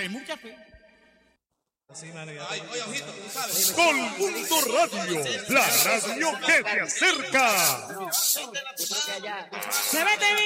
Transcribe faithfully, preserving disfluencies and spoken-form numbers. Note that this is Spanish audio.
tener mucha fe. Ay, oye, ojito, tú sabes. Colmundo Radio, la radio que te acerca. Se vete bien.